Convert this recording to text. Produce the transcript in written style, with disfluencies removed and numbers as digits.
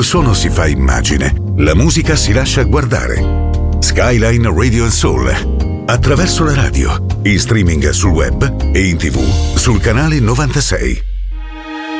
Col suono si fa immagine, la musica si lascia guardare. Skyline Radio Soul, attraverso la radio, in streaming sul web e in TV sul canale 96.